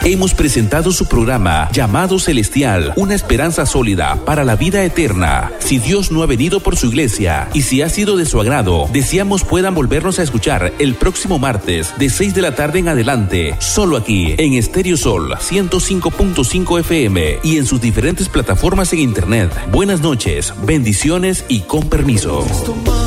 hemos presentado su programa Llamado Celestial, una esperanza sólida para la vida eterna. Si Dios no ha venido por su iglesia y si ha sido de su agrado, deseamos puedan volvernos a escuchar el próximo martes de 6 de la tarde en adelante, solo aquí en Estéreo Sol 105.5 FM y en sus diferentes plataformas en internet. Buenas noches, bendiciones y con permiso.